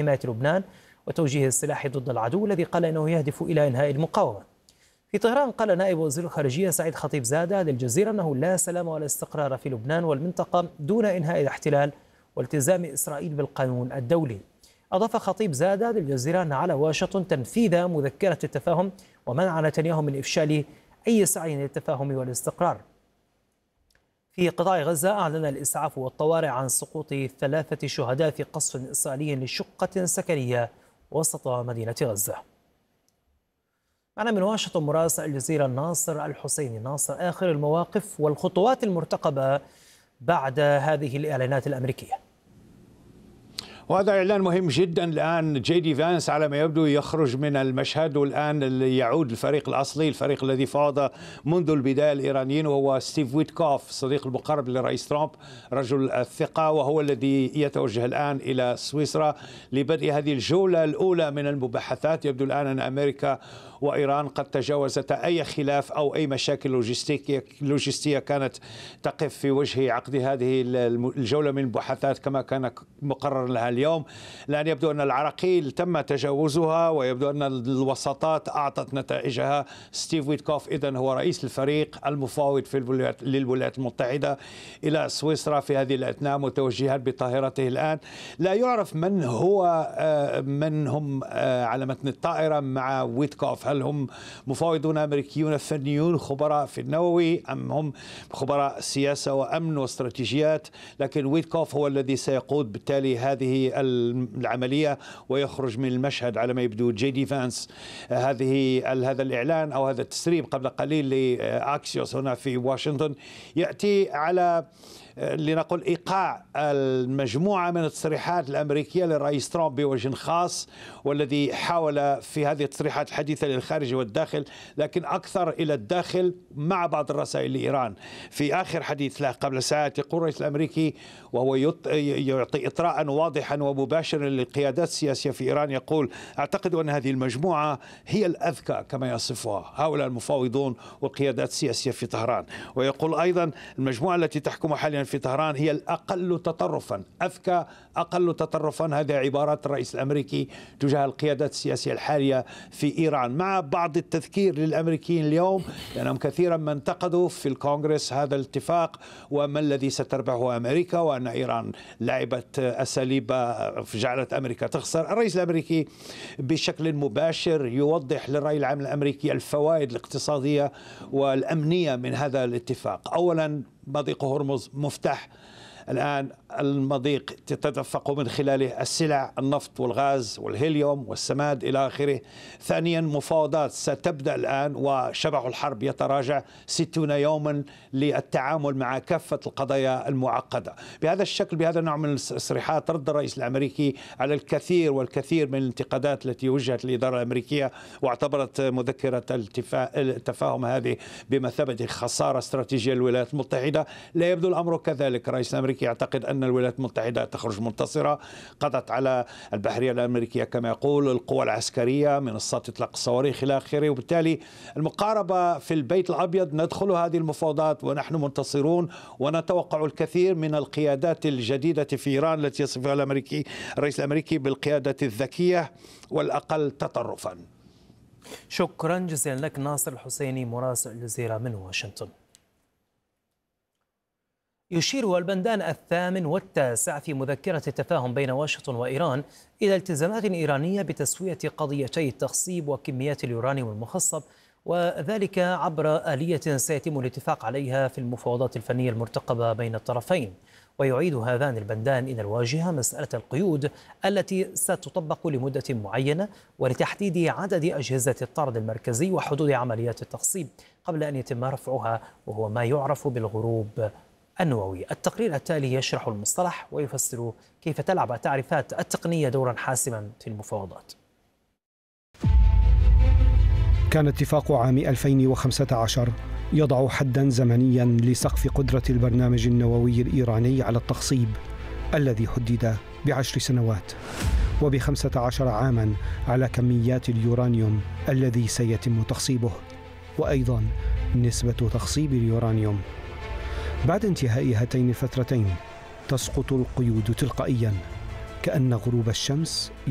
حماية لبنان وتوجيه السلاح ضد العدو الذي قال إنه يهدف إلى إنهاء المقاومة. في طهران قال نائب وزير الخارجية سعيد خطيب زادة للجزيرة أنه لا سلام ولا استقرار في لبنان والمنطقة دون إنهاء الاحتلال والتزام إسرائيل بالقانون الدولي. أضاف خطيب زادة للجزيرة أن على واشنطن تنفيذ مذكرة التفاهم ومنع نتنياهو من إفشال أي سعي للتفاهم والاستقرار. في قطاع غزة أعلن الإسعاف والطوارئ عن سقوط 3 شهداء في قصف إسرائيلي لشقة سكنية وسط مدينة غزة. معنا من واشنطن مراسل الجزيرة ناصر الحسيني. ناصر، آخر المواقف والخطوات المرتقبة بعد هذه الإعلانات الأمريكية. وهذا إعلان مهم جدا. الآن جي دي فانس على ما يبدو يخرج من المشهد، والآن يعود الفريق الأصلي، الفريق الذي فاوض منذ البداية الإيرانيين، وهو ستيف ويتكوف صديق المقرب لرئيس ترامب رجل الثقة، وهو الذي يتوجه الآن إلى سويسرا لبدء هذه الجولة الأولى من المباحثات. يبدو الآن أن أمريكا وإيران قد تجاوزتا أي خلاف أو أي مشاكل لوجستية كانت تقف في وجه عقد هذه الجولة من المباحثات كما كان مقرر لها اليوم. الآن يبدو أن العراقيل تم تجاوزها، ويبدو أن الوساطات أعطت نتائجها. ستيف ويتكوف إذن هو رئيس الفريق المفاوض للولايات المتحدة إلى سويسرا في هذه الأثناء، متوجها بطائرته الآن. لا يعرف من هم على متن الطائرة مع ويتكوف. هل هم مفاوضون أمريكيون فنيون خبراء في النووي، أم هم خبراء سياسة وأمن واستراتيجيات؟ لكن ويتكوف هو الذي سيقود بالتالي هذه العملية ويخرج من المشهد على ما يبدو. جي دي فانس هذا الإعلان أو هذا التسريب قبل قليل لأكسيوس هنا في واشنطن يأتي على لنقول إيقاع المجموعة من التصريحات الأمريكية للرئيس ترامب بوجه خاص، والذي حاول في هذه التصريحات الحديثة للخارج والداخل، لكن أكثر إلى الداخل مع بعض الرسائل لإيران. في آخر حديث له قبل ساعات يقول الرئيس الأمريكي، وهو يعطي إطراء واضحا ومباشرا للقيادات السياسية في إيران، يقول: أعتقد أن هذه المجموعة هي الأذكى كما يصفها هؤلاء المفاوضون والقيادات السياسية في طهران. ويقول أيضا: المجموعة التي تحكم حاليا في طهران هي الأقل تطرفا، أذكى، أقل تطرفا. هذه عبارات الرئيس الأمريكي تجاه القيادات السياسية الحالية في إيران، مع بعض التذكير للأمريكيين اليوم لأنهم كثيرا ما انتقدوا في الكونغرس هذا الاتفاق وما الذي ستربحه أمريكا، وأن إيران لعبت أساليب جعلت أمريكا تخسر. الرئيس الأمريكي بشكل مباشر يوضح للرأي العام الأمريكي الفوائد الاقتصادية والأمنية من هذا الاتفاق. أولا، مضيق هرمز مفتاح الآن، المضيق تتدفق من خلاله السلع، النفط والغاز والهيليوم والسماد إلى آخره. ثانيا، مفاوضات ستبدأ الآن وشبح الحرب يتراجع 60 يوما للتعامل مع كافة القضايا المعقدة. بهذا الشكل، بهذا النوع من التصريحات، رد الرئيس الأمريكي على الكثير والكثير من الانتقادات التي وجهت للإدارة الأمريكية، واعتبرت مذكرة التفاهم هذه بمثابة خسارة استراتيجية للولايات المتحدة. لا يبدو الأمر كذلك. الرئيس الأمريكي يعتقد أن الولايات المتحدة تخرج منتصرة، قضت على البحرية الأمريكية كما يقول، القوى العسكرية، منصات إطلاق الصواريخ إلى آخره. وبالتالي المقاربة في البيت الأبيض، ندخل هذه المفاوضات ونحن منتصرون، ونتوقع الكثير من القيادات الجديدة في إيران التي يصفها الرئيس الأمريكي بالقيادة الذكية والأقل تطرفا. شكرا جزيلا لك ناصر الحسيني مراسل الجزيرة من واشنطن. يشير البندان 8 و9 في مذكرة التفاهم بين واشنطن وإيران إلى التزامات إيرانية بتسوية قضيتي التخصيب وكميات اليورانيوم المخصب، وذلك عبر آلية سيتم الاتفاق عليها في المفاوضات الفنية المرتقبة بين الطرفين. ويعيد هذان البندان إلى الواجهة مسألة القيود التي ستطبق لمدة معينة ولتحديد عدد أجهزة الطرد المركزي وحدود عمليات التخصيب قبل أن يتم رفعها، وهو ما يعرف بالغروب النووي. التقرير التالي يشرح المصطلح ويفسر كيف تلعب التعريفات التقنية دورا حاسما في المفاوضات. كان اتفاق عام 2015 يضع حدا زمنيا لسقف قدرة البرنامج النووي الإيراني على التخصيب، الذي حدد ب10 سنوات، وب15 عاما على كميات اليورانيوم الذي سيتم تخصيبه، وأيضا نسبة تخصيب اليورانيوم. بعد انتهاء هاتين الفترتين تسقط القيود تلقائيا، كأن غروب الشمس